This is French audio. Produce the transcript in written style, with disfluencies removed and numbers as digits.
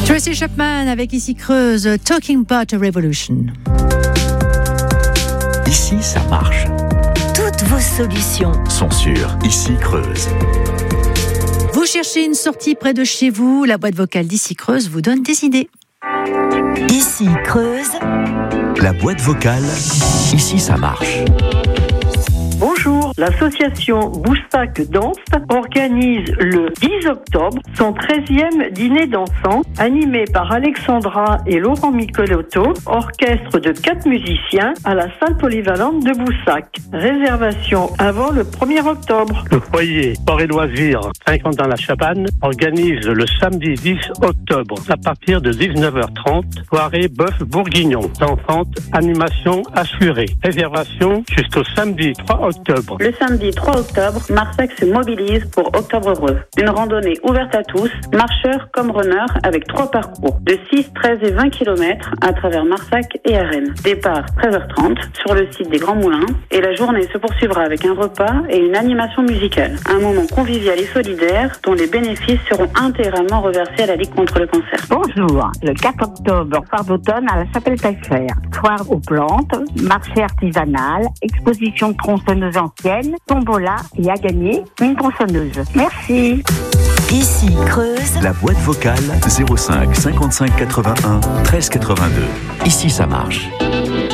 Tracy Chapman avec Ici Creuse, Talking About a Revolution. Ici, ça marche. Toutes vos solutions Sont sur Ici Creuse. Vous cherchez une sortie près de chez vous, la boîte vocale d'Ici Creuse vous donne des idées. Ici Creuse. La boîte vocale, Ici, ça marche. Bonjour, l'association Boussac Danse organise le 10 octobre son 13e dîner dansant animé par Alexandra et Laurent Michelotto, orchestre de 4 musiciens à la salle polyvalente de Boussac. Réservation avant le 1er octobre. Le foyer Sport et Loisirs 50 dans la Chabanne organise le samedi 10 octobre à partir de 19h30 soirée bœuf bourguignon. Dansante, animation assurée. Réservation jusqu'au samedi 3 octobre. Le samedi 3 octobre, Marsac se mobilise pour Octobre Heureux. Une randonnée ouverte à tous, marcheurs comme runners, avec 3 parcours de 6, 13 et 20 km à travers Marsac et Arène. Départ 13h30 sur le site des Grands Moulins et la journée se poursuivra avec un repas et une animation musicale. Un moment convivial et solidaire dont les bénéfices seront intégralement reversés à la Ligue contre le cancer. Bonjour, le 4 octobre, foire d'automne à la Chapelle-Taillefer. Foire aux plantes, marché artisanal, exposition de tronçonneuses anciennes, tombola et à gagner une tronçonneuse. Merci. Ici Creuse. La boîte vocale 05 55 81 13 82. Ici, ça marche.